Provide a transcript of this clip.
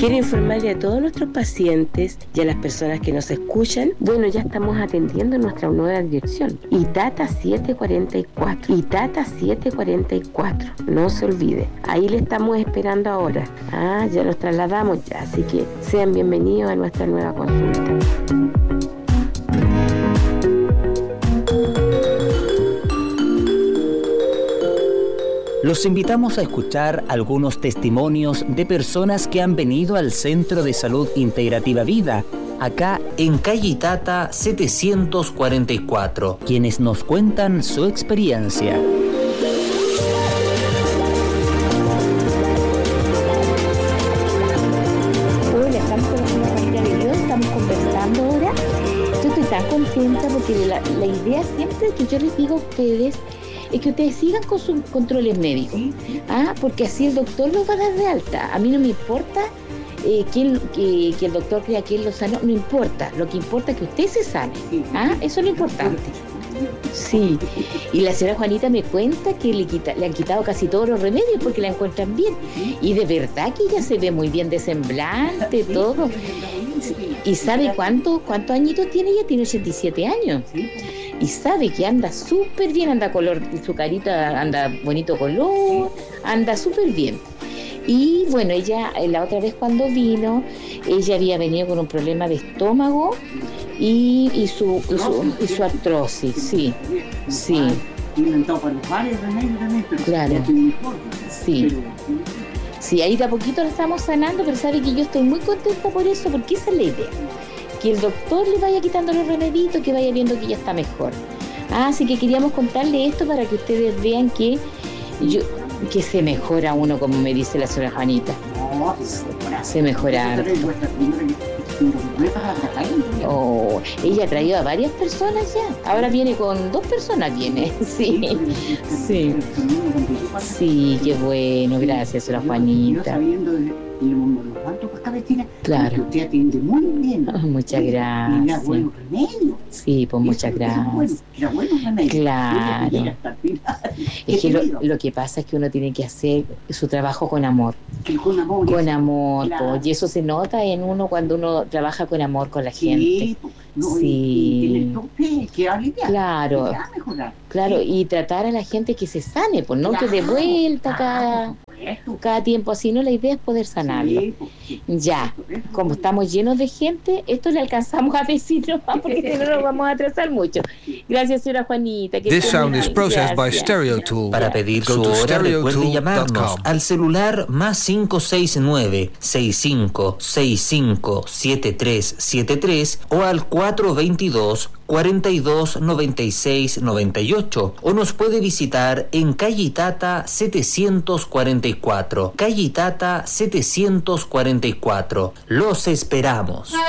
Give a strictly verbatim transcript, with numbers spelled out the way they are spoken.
Quiero informarle a todos nuestros pacientes y a las personas que nos escuchan, bueno, ya estamos atendiendo en nuestra nueva dirección, Itata setecientos cuarenta y cuatro, Itata setecientos cuarenta y cuatro, no se olvide, ahí le estamos esperando ahora. Ah, ya nos trasladamos ya, así que sean bienvenidos a nuestra nueva consulta. Los invitamos a escuchar algunos testimonios de personas que han venido al Centro de Salud Integrativa Vida, acá en calle Itata setecientos cuarenta y cuatro, quienes nos cuentan su experiencia. Hola, estamos con la señora Juanita de Dios, estamos conversando ahora. Yo estoy tan contenta porque la, la idea siempre que yo les digo a ustedes es que ustedes sigan con sus controles médicos, ¿ah? Porque así el doctor los va a dar de alta. A mí no me importa eh, quién, que, que el doctor crea que él lo sanó, no importa. Lo que importa es que usted se sane, ¿ah? Eso es lo importante. Sí, y la señora Juanita me cuenta que le, quita, le han quitado casi todos los remedios porque la encuentran bien. Y de verdad que ella se ve muy bien de semblante, todo. ¿Y sabe cuánto, cuántos añitos tiene ella? Tiene ochenta y siete años. Y sabe que anda súper bien, anda color, su carita anda bonito color, anda súper bien. Y bueno, ella la otra vez cuando vino, ella había venido con un problema de estómago y, y, su, y, su, y su artrosis, sí, sí. Claro, sí. Sí, ahí de a poquito la estamos sanando, pero sabe que yo estoy muy contenta por eso, porque esa es la idea. Que el doctor le vaya quitando los remedios, que vaya viendo que ya está mejor. Ah, así que queríamos contarle esto para que ustedes vean que yo, que se mejora uno, como me dice la señora Juanita. Se mejora. Oh, ella ha traído a varias personas ya. Ahora viene con dos personas, viene. Sí, sí. Sí, qué bueno, gracias, señora Juanita. Claro. Usted atiende muy bien. Oh, muchas gracias. Y da buenos remedios. Sí, pues muchas gracias. Da buenos remedios. Claro. Es que lo, lo que pasa es que uno tiene que hacer su trabajo con amor. Con amor. Con amor, claro. Pues, y eso se nota en uno cuando uno trabaja con amor con la Sí, gente. no, Sí. Y, y tiene tope que aliviar. Claro. Que va a mejorar. Claro, Sí. y tratar a la gente que se sane, pues no Claro, que de vuelta cada, claro, cada tiempo así, no, la idea es poder sanarlo. Sí, pues, sí. Ya, como estamos llenos de gente, esto le alcanzamos a decir nomás porque si no nos vamos a atrasar mucho. Gracias, señora Juanita. Que This esté muy sound is bien. processed by Gracias. StereoTool. Para pedir Go su to hora, stereo recuerde tool llamarnos dot com. al celular más cinco seis nueve, seis cinco seis cinco, siete tres siete tres o al cuatro dos dos, cuarenta y dos, noventa y seis, noventa y ocho, o nos puede visitar en calle Itata setecientos cuarenta y cuatro, calle Itata setecientos cuarenta y cuatro. Los esperamos.